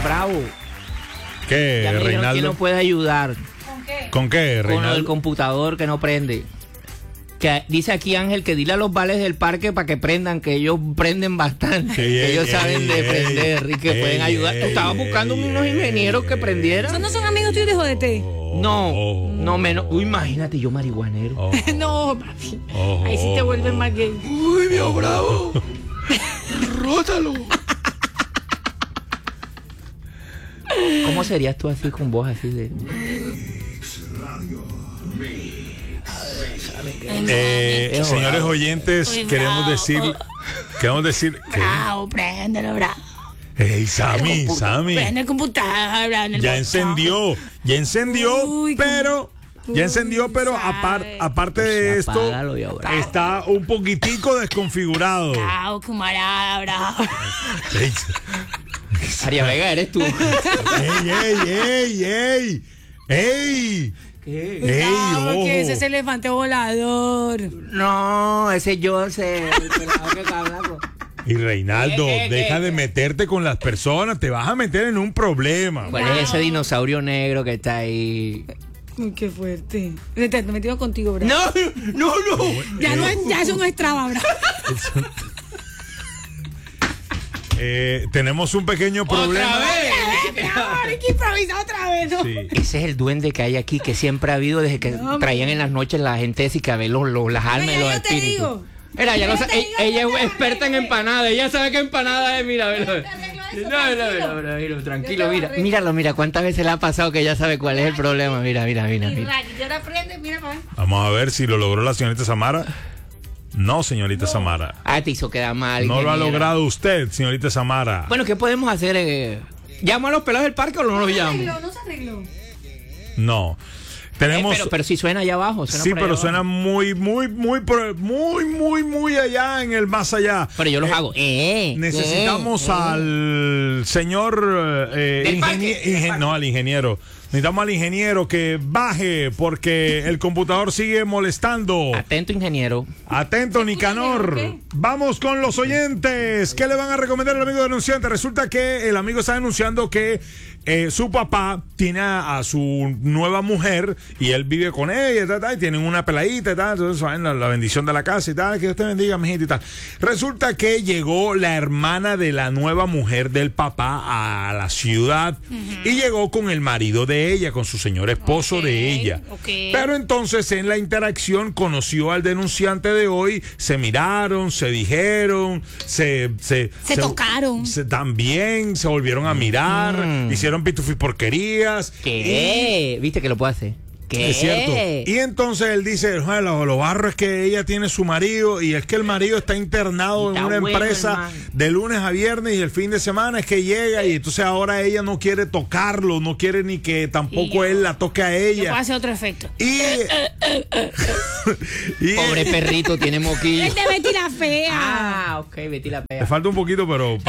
Bravo. ¿Qué, Ya me dijeron Reinaldo? quién nos puede ayudar ¿Con qué, con lo del Reinaldo? computador que no prende. Que dice aquí Ángel que dile a los vales del parque para que prendan, que ellos prenden bastante, que ellos saben de prender y que pueden ayudar. Tú estabas buscando unos ingenieros que prendieran. ¿Esos no son amigos tuyos de Jodete? No menos. Uy, imagínate, yo marihuanero. No, papi. Ahí sí te vuelves más gay. Uy, mío, bravo. Rótalo. ¿Cómo serías tú así con voz así de? Señores oyentes, queremos decir que Bravo, préndelo, bravo. hey, Sammy, Prende el computador, en el ya botón. encendió, Uy, pero sabe. aparte de esto Apágalo y ahora. está un poquitico desconfigurado. Bravo, camarada, bravo. Ey, Aria Vega, eres tú. ey, Bravo, ojo. que ese es el elefante volador. No, ese yo sé. El pelado que está hablando. Y Reinaldo, deja de meterte con las personas, te vas a meter en un problema. ¿Cuál es ese dinosaurio negro que está ahí? Uy, qué fuerte. Te he metido contigo, bravo. No. Ya eso no es traba, bravo. Tenemos un pequeño problema. Hay que improvisar otra vez, ¿no? Sí. Ese es el duende que hay aquí, que siempre ha habido desde que traían en las noches la gente de Sicabel las almas y los yo te espíritus. digo. Mira, ya lo Yo te sabe. digo, Ella yo te es experta en digo. empanadas. Ella sabe qué empanada es. Mira. No, tranquilo, mira. Mira, cuántas veces le ha pasado que ella sabe cuál es el problema. Mira. Y yo la prende, mira, mamá. Vamos a ver si lo logró la señorita Samara. No, señorita Samara. Ah, te hizo quedar mal. No lo ha ingeniera. logrado usted, señorita Samara. Bueno, ¿qué podemos hacer? ¿Llamo a los pelados del parque o no los llamo? No se arregló. No. Tenemos. Pero sí suena allá abajo. Sí, por pero allá suena abajo. muy allá en el más allá. Pero yo los hago. Necesitamos al señor no, al ingeniero. Necesitamos al ingeniero que baje porque el computador sigue molestando. Atento, ingeniero. Atento, Nicanor. ¿Qué? Vamos con los oyentes. ¿Qué le van a recomendar al amigo denunciante? Resulta que el amigo está denunciando que su papá tiene a su nueva mujer y él vive con ella y tienen una peladita y tal. Entonces, saben, la bendición de la casa y tal. Que Dios te bendiga, mijita y tal. Resulta que llegó la hermana de la nueva mujer del papá a la ciudad y llegó con el marido de ella, con su señor esposo de ella. Pero entonces en la interacción conoció al denunciante de hoy, se miraron, se dijeron, se tocaron. También se volvieron a mirar, hicieron pitufis porquerías. ¿Qué? ¿Viste que lo puedo hacer? ¿Qué? Es cierto. Y entonces él dice, lo barro es que ella tiene su marido y es que el marido está internado en Está una bueno, empresa hermano. de lunes a viernes y el fin de semana es que llega y entonces ahora ella no quiere tocarlo, no quiere ni que tampoco él la toque a Yo ella. puedo hacer otro efecto. Y, Pobre perrito, tiene moquillo. Es de Betty la fea. Ah, ok, Betty la le pea. falta un poquito, pero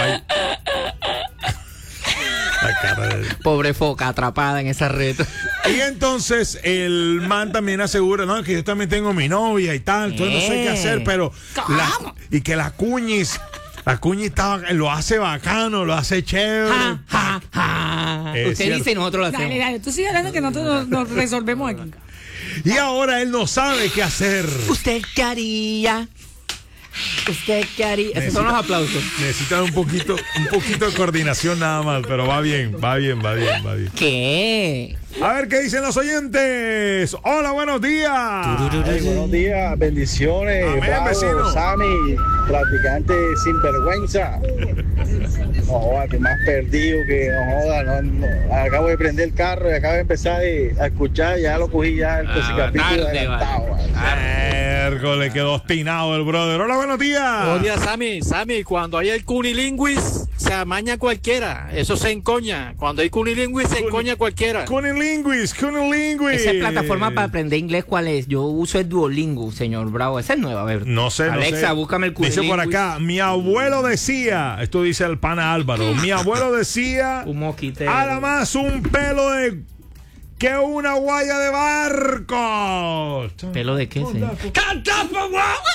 la cara de... Pobre foca atrapada en esa red. Y entonces el man también asegura, no, que yo también tengo mi novia y tal, entonces no sé qué hacer, pero y que la cuñis lo hace bacano, lo hace chévere. Es Usted cierto. dice y nosotros lo hacemos. Dale, tú sigue hablando que nosotros nos resolvemos aquí. Y ahora él no sabe qué hacer. ¿Usted qué haría? ¿Usted qué haría? Esos son los aplausos. Necesitan un poquito de coordinación nada más, pero va bien. ¿Qué? A ver qué dicen los oyentes. Hola, buenos días. Hey, buenos días, bendiciones. Amén, Bravo, vecino. Sammy, practicante sinvergüenza. No joda, que más perdido que no joda. No. Acabo de prender el carro y acabo de empezar a escuchar. Ya lo cogí ya el capítulo tarde, adelantado. Miércoles, quedó obstinado el brother. Hola, buenos días. Buenos días, Sammy, cuando hay el cunilinguis, se amaña cualquiera. Eso se encoña. Cuando hay cunilinguis, se encoña cualquiera. Cunilinguis. Esa plataforma para aprender inglés, ¿cuál es? Yo uso el Duolingo, señor Bravo. Esa es nueva, a ver. No sé, Alexa, búscame el Dice por Cunilinguis. acá, mi abuelo decía, esto dice el pana Álvaro, mi abuelo decía, Un mosquitero. nada más un pelo de que una guaya de barco. ¿Pelo de qué, señor?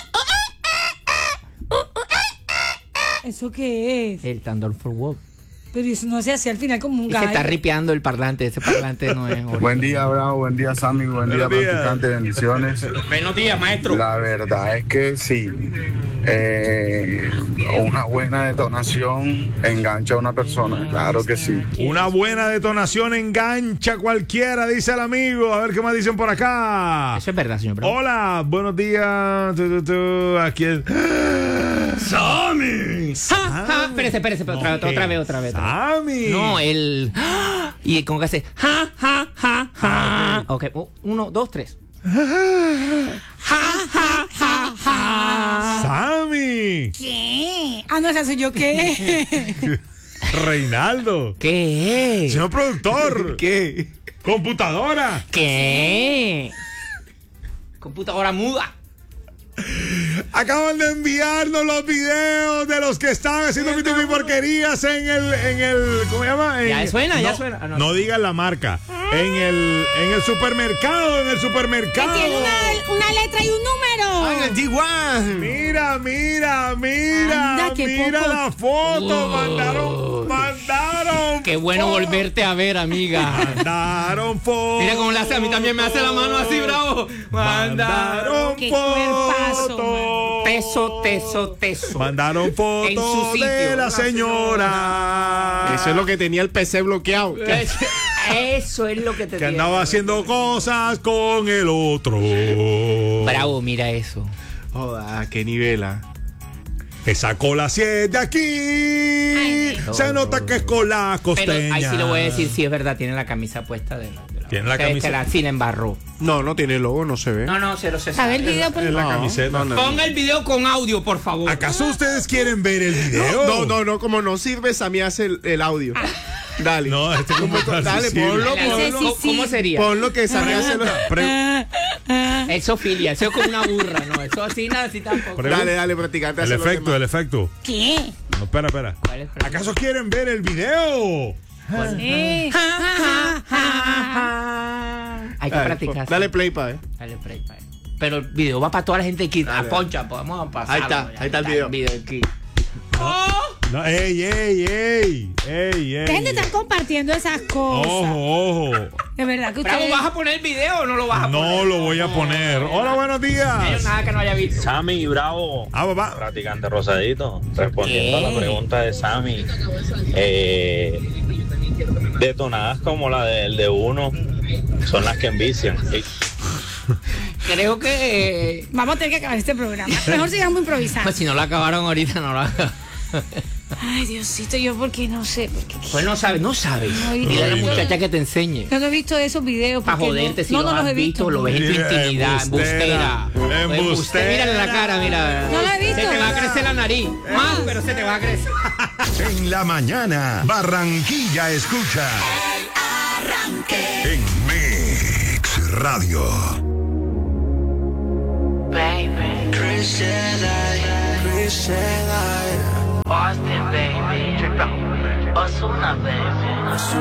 ¿Eso qué es? El Tandor for Walk. Pero eso no se hacía al final como un Y se gallo. está ripeando el parlante. Ese parlante no es. Buen día, Bravo. Buen día, Sammy. Buen día, Buenos días. practicante. Bendiciones. Buenos días, maestro. La verdad es que sí. Una buena detonación engancha a una persona. Claro que sí. Una buena detonación engancha a cualquiera, dice el amigo. A ver qué más dicen por acá. Eso es verdad, señor Bravo. Hola, buenos días. Aquí es. ¡Sammy! Ja, ja. Espérese, otra vez. ¡Sammy! No, el. Y con que hace. Ja, ja, ja, ja. Ok, 1, 2, 3. Ja, ja, ja, ja. ¡Sammy! ¿Qué? Ah, no, esa soy yo, ¿qué? Reinaldo. ¿Qué? Señor productor. ¿Qué? Computadora. ¿Qué? Computadora muda. Acaban de enviarnos los videos de los que están haciendo mi porquerías en el ¿cómo se llama? Ya suena. Ah, No digan la marca. En el supermercado, Que tiene una letra y un número. ¡Ay, el G1! Mira Anda, qué poco. la foto. Mandaron. Qué bueno volverte a ver, amiga. Mandaron fotos. Mira cómo le hace, a mí también me hace la mano así, Bravo. Mandaron Qué fotos. Teso. Mandaron En su fotos sitio. de la señora. Eso es lo que tenía el PC bloqueado. Eso es lo que te Que tiene. andaba haciendo cosas con el otro. Bravo, mira eso. Joda, qué nivela. Que sacó la 7 aquí. no. Se nota que es con la costeña. Pero ahí sí le voy a decir, sí es verdad, tiene la camisa puesta de la Tiene la que camisa. sí la embarró. No tiene logo, no se ve. No, se lo sé. ¿Sabe el video? Es la No, camiseta. no. Ponga el video con audio, por favor. ¿Acaso ustedes quieren ver el video? No, como no sirve, Sammy hace el audio. Dale. No, este computador Dale, sí sirve. ponlo, Ese sí, sí. ¿Cómo sería? Ponlo que Sammy hace lo... Eso filia, eso es como una burra, ¿no? Eso así, nada, así tampoco. Dale, practicante. El hace lo efecto, demás. el efecto. ¿Qué? No, espera. ¿Cuál es el problema? ¿Acaso quieren ver el video? Hay que Dale, practicar. Dale play pa' ver. Dale play, pa' ver. Pero el video va para toda la gente aquí. A Poncha, pues vamos a pasar. Ahí está el video. aquí. No, ey. La gente está compartiendo esas cosas. Ojo. De verdad que Bravo, ustedes... ¿vas a poner el video o no lo vas a poner? No lo voy a poner. Hola, buenos No hay días. nada que no haya visto. Sammy, bravo. Papá. Practicante Rosadito. Respondiendo a la pregunta de Sammy. Detonadas como la del de uno son las que envician. Creo que. Vamos a tener que acabar este programa. Mejor sigamos improvisando. Pues si no lo acabaron ahorita, no lo acabaron. Ay, Diosito, yo porque no sé. Pues no sabes. No, Dile a la muchacha que te enseñe. Yo no he visto esos videos. Para porque joderte, si no, los no los has he visto. lo ves en tu intimidad, Embustera. embustera. Mírale la cara, mira. No la he visto. Se te va a crecer la nariz. Más, pero se te va a crecer. En la mañana, Barranquilla escucha. En Mix Radio. Austin, baby. Osuna, baby.